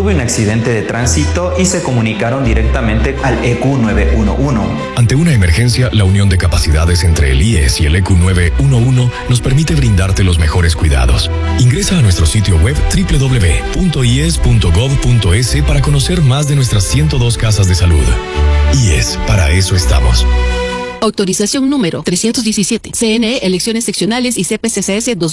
tuve un accidente de tránsito y se comunicaron directamente al EQ 911. Ante una emergencia, la unión de capacidades entre el IES y el EQ 911 nos permite brindarte los mejores cuidados. Ingresa a nuestro sitio web www.ies.gov.es para conocer más de nuestras 102 casas de salud. IES, para eso estamos. Autorización número 317. CNE, Elecciones Seccionales y CPCCS 2020.